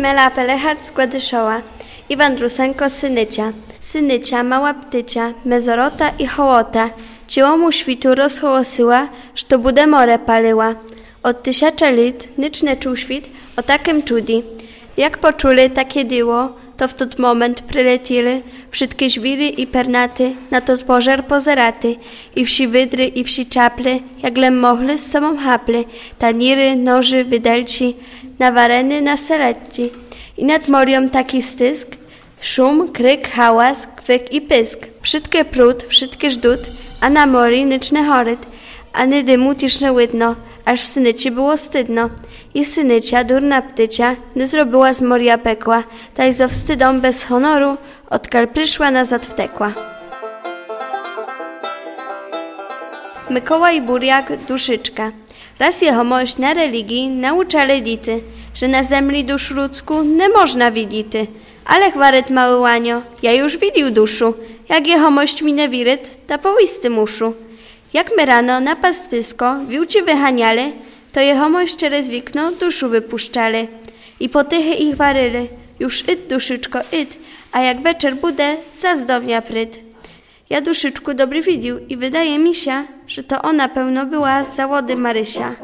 Mela Pelechart z Gładyszoła, Iwan Rusenko Synycia, mała ptycia, mezorota i hołota, ciełomu świtu rozhołosyła, że budę more palyła. Od 1000 lit, nyczne czuł świt, o takim czudi. Jak poczuli takie dyło, to w tot moment przyletili wszystkie żwiry i pernaty, na tot pożar pozeraty, i wsi wydry, i wsi czaple, jaklem mogli z sobą hapli, taniry, noży, wydelci, nawareny na seletci. I nad morią taki stysk, szum, kryk, hałas, kwyk i pysk. Wszystkie prut, wszystkie żdut, a na mori nyczny choryt, ani dymu tiszne łydno, aż synyci było stydno. I synycia, durna ptycia, nie zrobiła z moria pekła, taj zo wstydą bez honoru, odkal przyszła nazad wtekła. Mikołaj Buriak Duszyczka. Raz jehomość na religii nauczali dity, że na zemli dusz ludzku nie można widity. Ale chwaret mały łanio, ja już widził duszu, jak jehomość mi nie wiryt, ta powisty muszu. Jak my rano na pastwisko wiłci wyhaniali, to jehomość przez wikno duszu wypuszczali. I potychy ich waryli, już id duszyczko id, a jak wieczór bude, zazdobnia pryd. Ja duszyczku dobry widził i wydaje mi się, że to ona pełno była z zawody Marysia.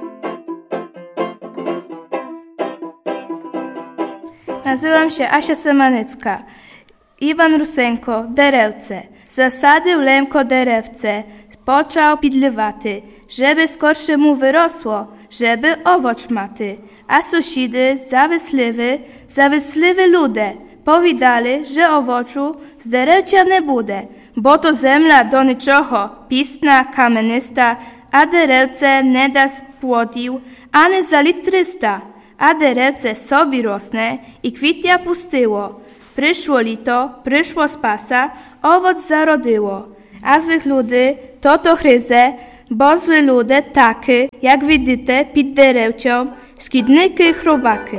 Nazywam się Asia Semanicka. Iwan Rusenko, derewce. Zasadył Lemko derewce. Począł pidliwaty, żeby skorsze mu wyrosło, żeby owoc maty. A sąsiedy zawysliwy lude, powidali, że owocu z derewcia nie bude, bo to zemla do niczego, pistna, kamenista, a derewce nie da spłodził, ani za litrysta, a derewce sobie rosne i kwitnia pustyło. Przyszło lito, przyszło spasa, owoc zarodyło. A złych ludy to chryze, bo zły ludy takie, jak widzicie, pід derewcią, skidnyky chrobaky.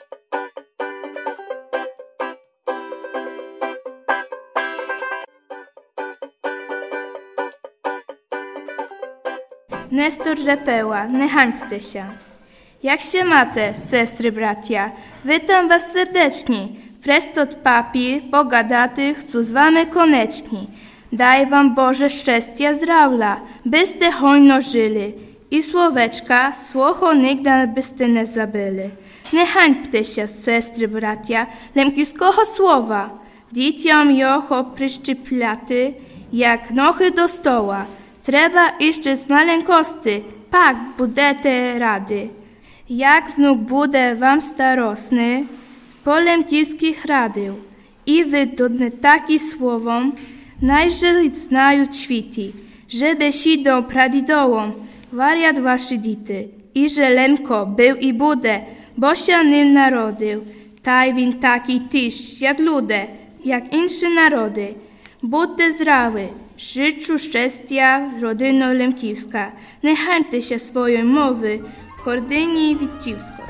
Nestor Repeła, nie hańbcie się. Jak się mate, sestry bracia, witam was serdecznie. Prestot papi, pogadaty, chcą z wami koneczni. Daj wam Boże szczęścia zdrawia, byste hojno żyli. I słoweczka, słocho nigdy byste nie zabyli. Nie hańbcie się, sestry bracia, lemkiskiego słowa. Dzieciom jocho przyszczyplaty, jak nochy do stoła. Trzeba jeszcze z maleńkosty, pak budete rady. Jak wnuk bude wam starosny, po lemkiskich radył. I wy dodne taki słowom, najże znają świti, żeby sidą pradidołom, wariat waszy dity. I że Lemko był i bude, bo się nim narodył. Taj win taki tyż, jak lude, jak insze narody. Budte zdrowy, życzu szczęścia, rodyno lemkiwska. Nie hańbcie się swojej mowy, hordyni witciwsko.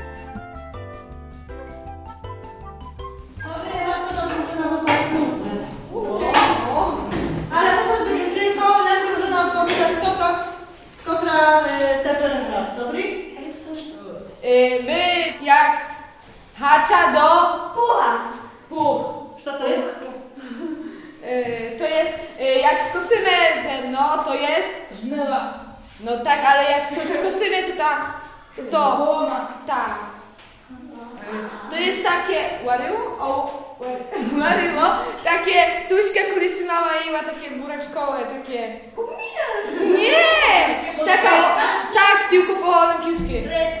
My jak hacza do pucha. Puch. Co to jest? To jest jak skosymy zerno, to jest żnewa. No tak, ale jak to skosymy, to to tak. To jest takie łaryło, takie tuśka kulisy mała jęła, takie buraczkowe, takie. Nie! Taka, tak, tylko po olimpiuskie.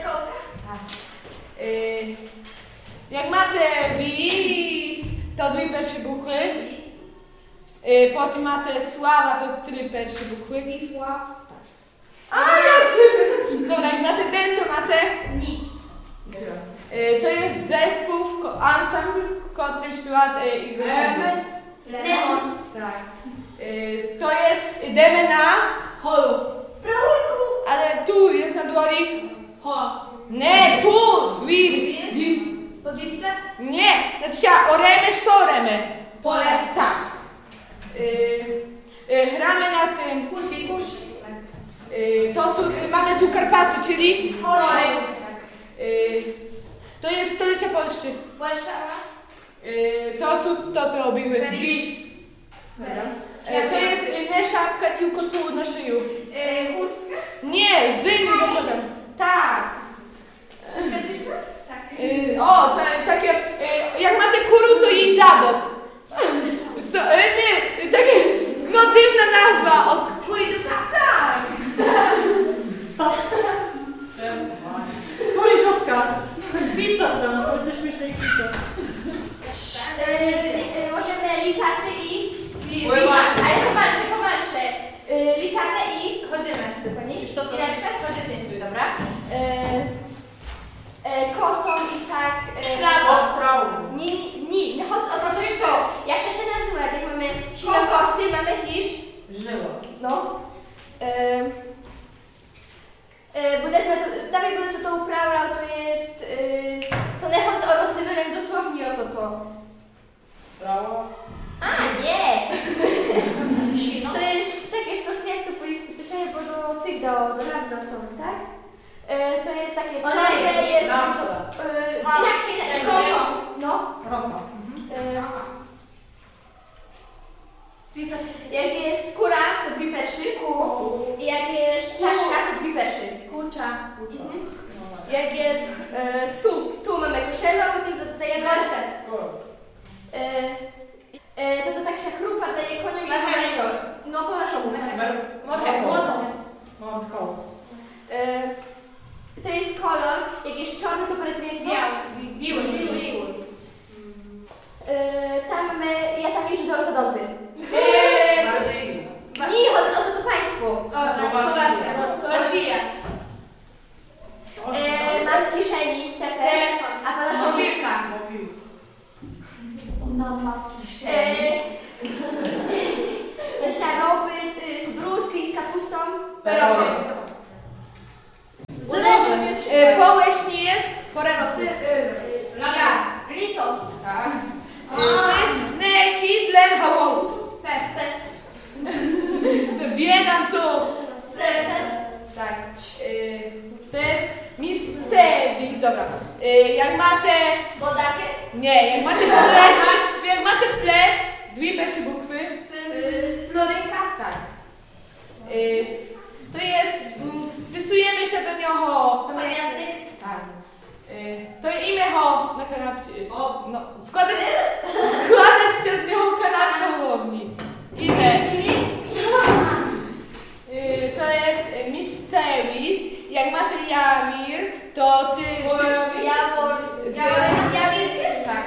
Jak máte wis, to 2 pierwsze buchły. Potem máte sława, to 3 pierwsze buchły. I sława. A ja cię. Dobra, jak máte den, to máte nic. To jest zespół, ensemble, który śpiewa Igor. Lemon. Tak. To jest, idziemy na holu. Rahulku. Ale tu jest na dłoni. Nie, tu! Dwir. Podwórce? Nie, znaczy się oremy, sztoremy. Pole. Tak. Gramy na tym. Kuszki. To są, mamy tu Karpaty, czyli Hory. to jest stolicza Polszczy. Warszawa. To robiły. Dobra. To jest nie szapka, tylko tu na szyju. Chustka. Nie, zdejmij zakładam. Tak. Tak. Takie, jak ma te kuru, to jej zadok. Takie, dymna nazwa od Kujdówka. tak. Kuridówka. Witok zamiast, bo jesteś śmieszny i witok. Możemy literę i... Pływa. Ale pomarsze. Literę i... Chodzimy. Dokładnie. Co to I resztę? Chodzimy. Dobra. Kosą i tak... Nie chodzi o to, coś to. Jak się nazywa, jak mamy kosy, mamy też... Żyło. No. Dawaj będę to uprawiał, to jest... To nie chodzi o rozsyłanie dosłownie o to. Brawo. A, nie! To jest takie stosunek, to to się do tych, do lawnowtowych, tak? To jest takie że jest... Inaczej, to jest... No. Ropa. Jak jest kura, to dwie perszy. I jak jest czaszka, to dwie perszy. Kurcza. Jak jest tu mamy koszelę, a potem dodajemy gorset. To tak się chrupa daje koniom i pomarańczowi. No po naszemu. Mątką. To jest kolor, jak jest czarny, to powiedzmy jest biły. Tam mamy, ja tam jeżdżę do ortodonty. Nie, chodzi to państwo. Słowacja. Mam w kieszeni telefon, a pana żołnierka. Ona ma w kieszeni. To szarobyd z bruski, z kapustą. Połeś nie jest, poreroty. Lito. Tak. To jest nekidlem hałą. Pes. Biegam tu. Serce. Tak. To jest miscewi. Dobra. Jak macie... Wodakę. Nie, jak macie flet, dwie pierwsze bukwy. Florynka. Tak. To jest... Wpisujemy się do niego. Pamiętnik. Tak. To imię ho na kanapcie. No, składać się z niego kanapkę łowni. Imię. To jest Misteris. Jak macie Jamir, to ty... Jawirkę? Tak.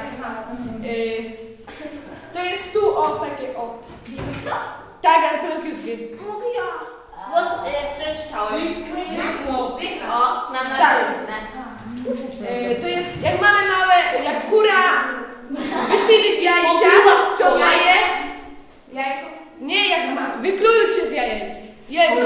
To jest tu takie Tak, ale pełkiuskie. Mogę ja. Przeczytałem. Znam na Tak. To jest, jak mamy małe, jak kura wyszyli jajcia, to jaje. Jajko. Nie, jak ma, wyklują się z jajec. Jedno.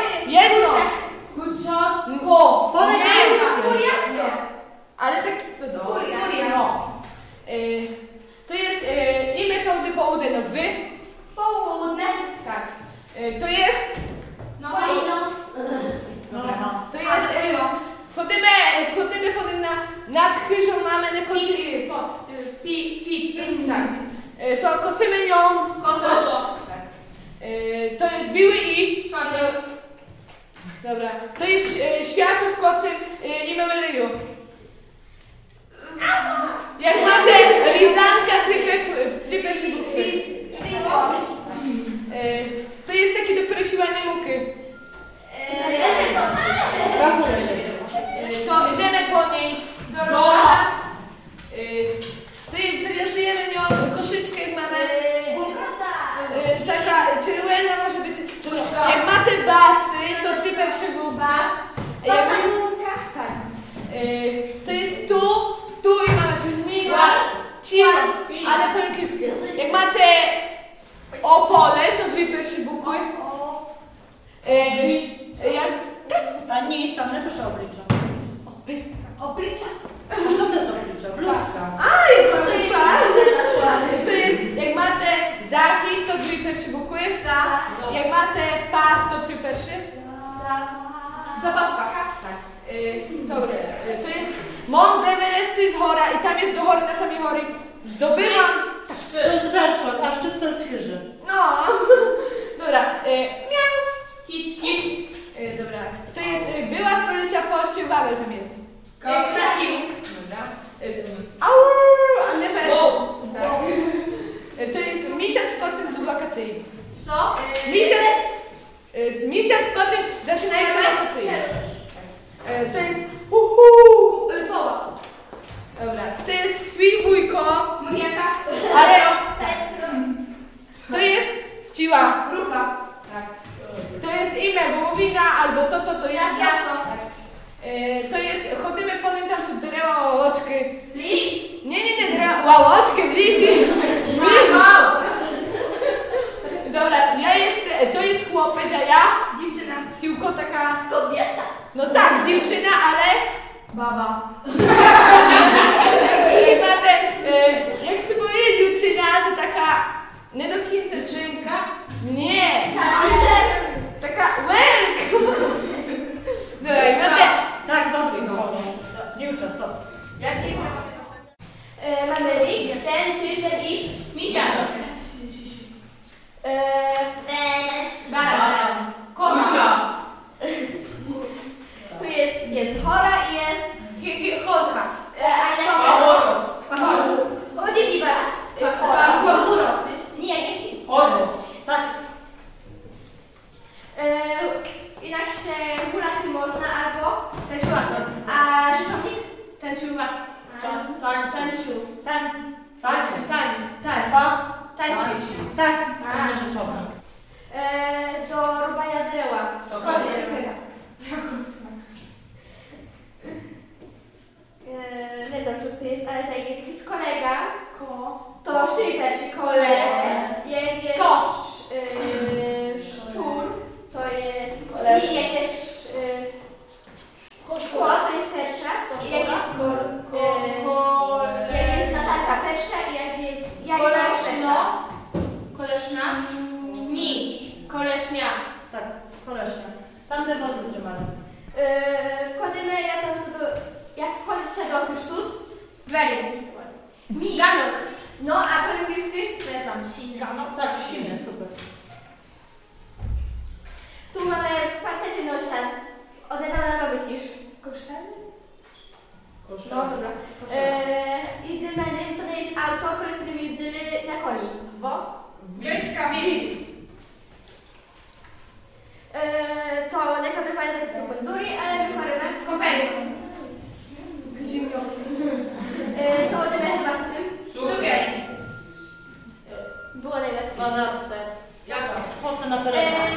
Po Kuriatko. Ale tak, Kuria. no. To jest imię to gdy połudynok, wy? Połudne. Tak. To jest, Polino. to jest, wchodzimy potem nad chyżą mamy na końcu. Tak. To kosymy nią. Tak. To jest biły i... Dobra. To jest światło, w którym imię Meleju. Jak macie lizanka, trypę szybukwy. To jest takie do perysiłania muky. To idziemy po niej. To jest, zawiązujemy nią kosyczkę, jak mamy. Taka czerwona może być. Jak macie basy, to trypę szybukwy. Basanówka. Tak. to jest chora i tam jest do chory na samej chorej. Zdobyłam. To jest Warszak, a szczyt to jest Chyży. No. Dobra. Miał. Kit. Dobra. To jest była stolica Polski, Wawel tam jest. Kraków. Dobra. A nie bez. Tak. To jest miesiąc w kotym z wakacyjnym. Co? Miesiąc w kotym zaczynają się wakacyjne. To jest Sowa. dobra. To jest twój wujko. Moniaka. Ale to jest ciła. Rucha. Tak. To jest imię wołowina albo to jest. Jasno. To jest, chodzimy po nim, tam są drewa łoczki. Lis. Nie, drewa łoczki, blisi. Dobra, to jest chłopiec, a ja? Dziewczyna. Tylko taka, Kobieta. no tak, dziewczyna, ale Baba. chyba, że, jak chcę powiedzieć dziewczyna, to taka, nie do końca czynka. Nie, taka łęk. Dobra, i mamy, Tak, dobry, no. Nie uczę, stop. Mamy rik, ten, czyszczeń i misia. Baran. Koza. Tu jest chora i jest chodka. A inaczej chodzi i baraz. Paguro. Nie, jest Tak. inaczej hulaty można albo Tańczułator. a rzeczownik? Tańczuwa. Tańciu. Tańczyć. Tak, nie rzeczowe. Do rubania dreła. Nie wiem, co to jest, ale tak jest jakiś kolega. To sztyler się kolega. Jak jest szczur, to jest nie, jak jest szkło, to jest persza. Jak jest Natalka persza i jak jest jajko persza. Koleszna. Miś. Koleśnia. Tak, koleżka. Tamte wozy trzymali. Wchodzimy, jak wchodzić się do Pyrsud? Wery. Ganok. No, a polonijski? To jest tam Ganok. Tak, silnie, super. Tu mamy facety nośad. Od niedawna robić już. Koszary? No, dobra. I z dymenem to nie jest auto, które sobie jeździli na koni. Wieczka miejsc. To nekotowane to bandury, ale wymarzymy. Kompendium. Są odemy chyba w tym. Cukier. Było najłatwiej. Potem na perę.